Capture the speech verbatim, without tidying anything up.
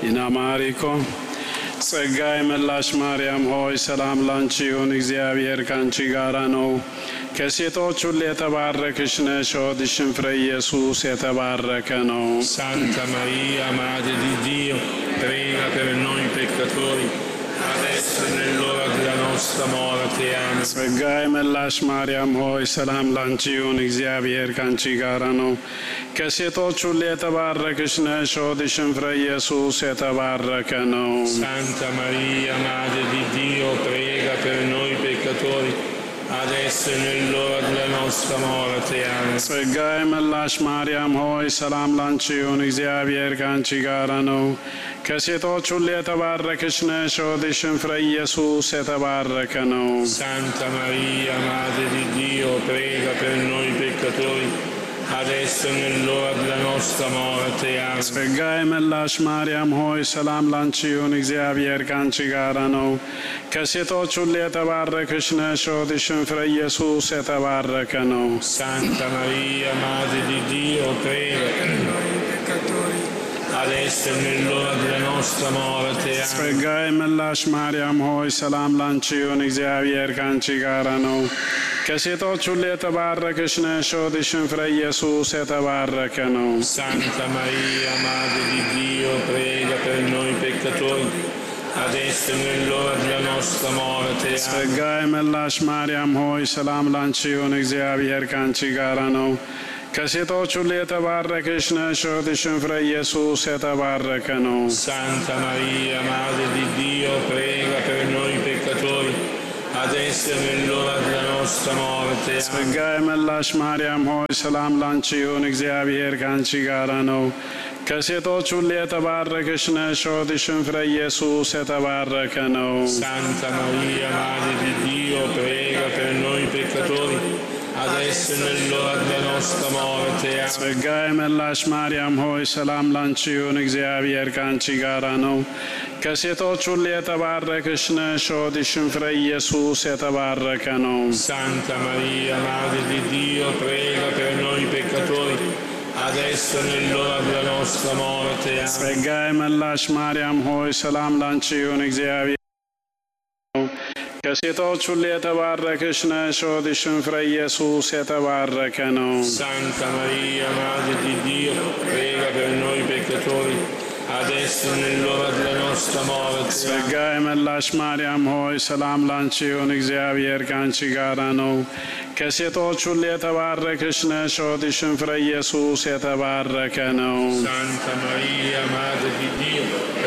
Inamariko ጸጋይ መላሽ ማርያም ሆይ ሰላም ላንቺ ይሁን እግዚአብሔር ካንቺ ጋር ነው ከሴቶች ሁሉ የተባረክሽ ነሽ ሆድሽም ፍሬ ኢየሱስ የተባረከ ነው Santa Maria Madre di Dio prega per noi peccatori adesso e nell'ora della nostra morte amen ጸጋይ መላሽ ማርያም ሆይ ሰላም ላንቺ ይሁን እግዚአብሔር ካንቺ ጋር ነው ከሴቶች ሁሉ የተባረክሽ ነሽ ሆድሽም ፍሬ ኢየሱስ የተባረከ ነው Santa Maria Madre di Dio prega per noi peccatori adesso e nell'ora della nostra morte amen ጸጋይ መላሽ ማርያም ሆይ ሰላም ላንቺ ይሁን እግዚአብሔር ካንቺ ጋር ነው ከሴቶች ሁሉ የተባረክሽ ነሽ ሆድሽም ፍሬ ኢየሱስ የተባረከ ነው Santa Maria Madre di Dio prega per noi peccatori adesso e nell'ora della nostra morte amen ጸጋይ መላሽ ማርያም ሆይ ሰላም ላንቺ ይሁን እግዚአብሔር ካንቺ ጋር ነው ከሴቶች ሁሉ የተባረክሽ ነሽ ሆድሽም ፍሬ ኢየሱስ የተባረከ ነው Santa Maria Madre di Dio prega per noi peccatori adesso e nell'ora della nostra morte amen ጸጋይ መላሽ ማርያም ሆይ ሰላም ላንቺ ይሁን እግዚአብሔር ካንቺ ጋር ነው ከሴቶች ሁሉ የተባረክሽ ነሽ ሆድሽም ፍሬ ኢየሱስ የተባረከ ነው Santa Maria Madre di Dio prega per noi peccatori adesso e nell'ora della nostra morte amen ጸጋይ መላሽ ማርያም ሆይ ሰላም ላንቺ ይሁን እግዚአብሔር ካንቺ ጋር ነው ከሴቶች ሁሉ የተባረክሽ ነሽ ሆድሽም ፍሬ ኢየሱስ የተባረከ ነው Santa Maria Madre di Dio prega per noi peccatori adesso e nell'ora della nostra morte amen ጸጋይ መላሽ ማርያም ሆይ ሰላም ላንቺ ይሁን እግዚአብሔር ካንቺ ጋር ነው ከሴቶች ሁሉ የተባረክሽ ነሽ ሆድሽም ፍሬ ኢየሱስ የተባረከ ነው Santa Maria Madre di Dio prega per noi peccatori adesso e nell'ora della nostra morte amen ጸጋይ መላሽ ማርያም ሆይ ሰላም ላንቺ ይሁን እግዚአብሔር ካንቺ ጋር ነው ከሴቶች ሁሉ የተባረክሽ ነሽ ሆድሽም ፍሬ ኢየሱስ የተባረከ ነው Santa Maria Madre di Dio prega per noi peccatori adesso e nell'ora della nostra morte amen ጸጋይ መላሽ ማርያም ሆይ ሰላም ላንቺ ይሁን እግዚአብሔር ከሴቶች ሁሉ የተባረክሽ ነሽ ሆድሽም ፍሬ ኢየሱስ የተባረከ ነው Santa Maria Madre di Dio prega per noi peccatori adesso e nell'ora della nostra morte amen ጸጋይ መላሽ ማርያም ሆይ ሰላም ላንቺ ይሁን እግዚአብሔር ካንቺ ጋር ነው ከሴቶች ሁሉ የተባረክሽ ነሽ ሆድሽም ፍሬ ኢየሱስ የተባረከ ነው Santa Maria Madre di Dio